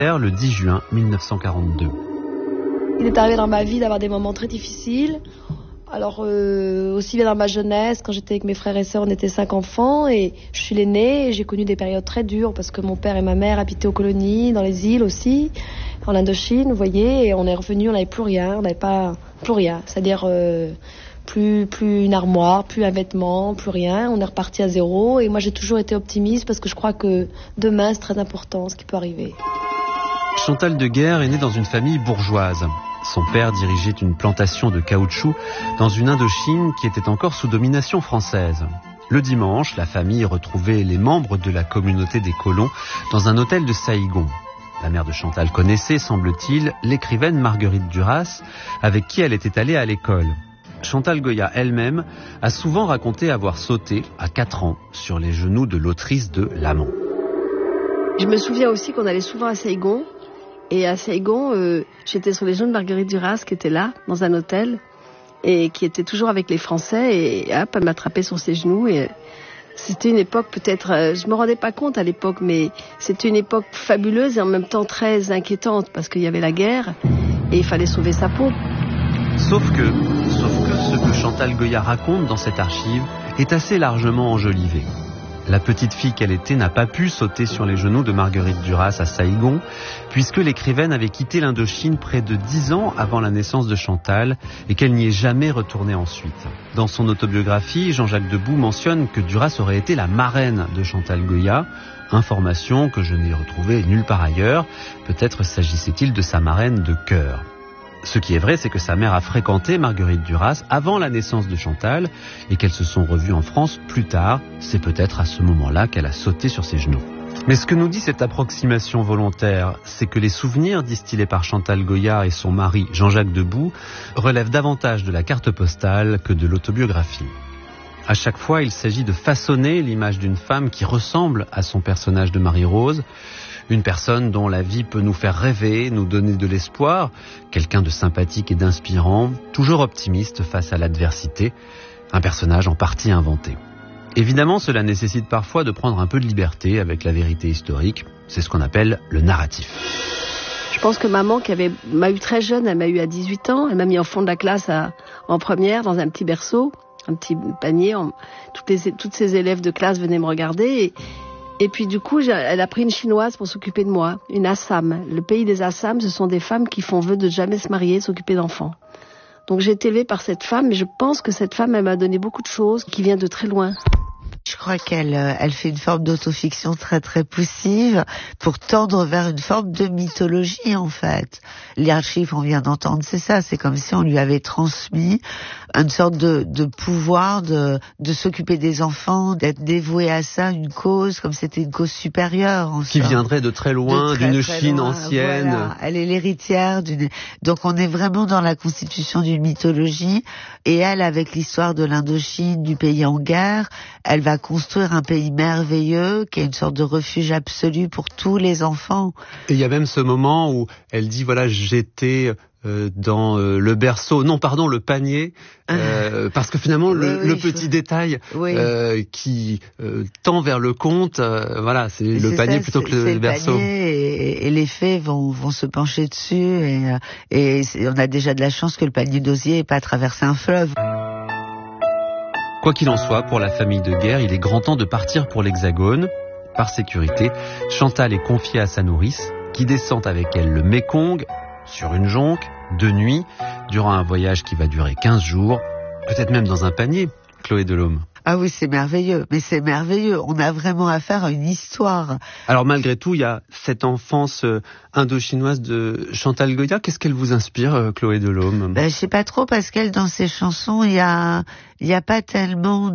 Le 10 juin 1942. Il est arrivé dans ma vie d'avoir des moments très difficiles. Alors aussi bien dans ma jeunesse, quand j'étais avec mes frères et sœurs, on était 5 enfants et je suis l'aînée et j'ai connu des périodes très dures parce que mon père et ma mère habitaient aux colonies, dans les îles aussi, en Indochine, vous voyez, et on est revenu, on n'avait plus rien, on n'avait pas plus rien, c'est-à-dire plus une armoire, plus un vêtement, plus rien, on est reparti à zéro et moi j'ai toujours été optimiste parce que je crois que demain c'est très important ce qui peut arriver. Chantal de Guerre est née dans une famille bourgeoise. Son père dirigeait une plantation de caoutchouc dans une Indochine qui était encore sous domination française. Le dimanche, la famille retrouvait les membres de la communauté des colons dans un hôtel de Saïgon. La mère de Chantal connaissait, semble-t-il, l'écrivaine Marguerite Duras, avec qui elle était allée à l'école. Chantal Goya elle-même a souvent raconté avoir sauté, à 4 ans, sur les genoux de l'autrice de L'Amant. Je me souviens aussi qu'on allait souvent à Saïgon. Et à Saïgon, j'étais sur les genoux de Marguerite Duras qui était là, dans un hôtel, et qui était toujours avec les Français, et hop, elle m'attrapait sur ses genoux. Et c'était une époque peut-être, je me rendais pas compte à l'époque, mais c'était une époque fabuleuse et en même temps très inquiétante, parce qu'il y avait la guerre, et il fallait sauver sa peau. Sauf que ce que Chantal Goya raconte dans cette archive est assez largement enjolivé. La petite fille qu'elle était n'a pas pu sauter sur les genoux de Marguerite Duras à Saïgon, puisque l'écrivaine avait quitté l'Indochine près de 10 ans avant la naissance de Chantal et qu'elle n'y est jamais retournée ensuite. Dans son autobiographie, Jean-Jacques Debout mentionne que Duras aurait été la marraine de Chantal Goya, information que je n'ai retrouvée nulle part ailleurs. Peut-être s'agissait-il de sa marraine de cœur. Ce qui est vrai, c'est que sa mère a fréquenté Marguerite Duras avant la naissance de Chantal et qu'elles se sont revues en France plus tard. C'est peut-être à ce moment-là qu'elle a sauté sur ses genoux. Mais ce que nous dit cette approximation volontaire, c'est que les souvenirs distillés par Chantal Goya et son mari Jean-Jacques Debout relèvent davantage de la carte postale que de l'autobiographie. À chaque fois, il s'agit de façonner l'image d'une femme qui ressemble à son personnage de Marie-Rose, une personne dont la vie peut nous faire rêver, nous donner de l'espoir, quelqu'un de sympathique et d'inspirant, toujours optimiste face à l'adversité, un personnage en partie inventé. Évidemment, cela nécessite parfois de prendre un peu de liberté avec la vérité historique, c'est ce qu'on appelle le narratif. Je pense que maman, m'a eu très jeune, elle m'a eu à 18 ans, elle m'a mis en fond de la classe en première, dans un petit berceau, un petit panier, toutes ses élèves de classe venaient me regarder et puis du coup, elle a pris une chinoise pour s'occuper de moi, une Assam. Le pays des Assam, ce sont des femmes qui font vœu de jamais se marier, s'occuper d'enfants. Donc j'ai été élevée par cette femme, et je pense que cette femme, elle m'a donné beaucoup de choses qui viennent de très loin. Je crois qu'elle fait une forme d'autofiction très très poussive pour tendre vers une forme de mythologie en fait. L'archive on vient d'entendre, c'est ça, c'est comme si on lui avait transmis une sorte de pouvoir de s'occuper des enfants, d'être dévoué à ça, une cause, comme c'était une cause supérieure. Qui viendrait de très loin, d'une Chine ancienne. Voilà. Elle est l'héritière donc on est vraiment dans la constitution d'une mythologie, et elle, avec l'histoire de l'Indochine, du pays en guerre, elle va construire un pays merveilleux qui est une sorte de refuge absolu pour tous les enfants. Et il y a même ce moment où elle dit, voilà, j'étais dans le berceau, le panier, parce que finalement le petit détail qui tend vers le conte, voilà, c'est le panier plutôt que le berceau. Et les fées vont se pencher dessus et on a déjà de la chance que le panier d'osier n'ait pas traversé un fleuve. Quoi qu'il en soit, pour la famille de Guerre, il est grand temps de partir pour l'Hexagone. Par sécurité, Chantal est confiée à sa nourrice, qui descend avec elle le Mékong, sur une jonque, de nuit, durant un voyage qui va durer 15 jours, peut-être même dans un panier, Chloé Delhomme. Ah oui, c'est merveilleux, mais c'est merveilleux. On a vraiment affaire à une histoire. Alors malgré tout, il y a cette enfance indo-chinoise de Chantal Goya. Qu'est-ce qu'elle vous inspire, Chloé Delhomme ? Je sais pas trop, parce qu'elle, dans ses chansons, il y a pas tellement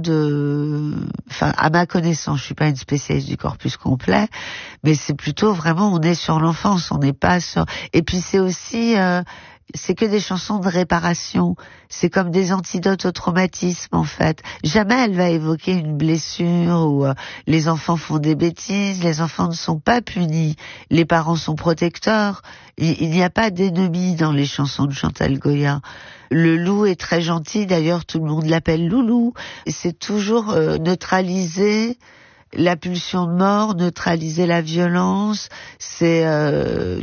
à ma connaissance, je suis pas une spécialiste du corpus complet, mais c'est plutôt vraiment, on est sur l'enfance, on n'est pas sur... Et puis c'est aussi... c'est que des chansons de réparation. C'est comme des antidotes au traumatisme, en fait. Jamais elle va évoquer une blessure où les enfants font des bêtises, les enfants ne sont pas punis, les parents sont protecteurs. Il n'y a pas d'ennemis dans les chansons de Chantal Goya. Le loup est très gentil, d'ailleurs tout le monde l'appelle Loulou. C'est toujours neutraliser la pulsion de mort, neutraliser la violence, c'est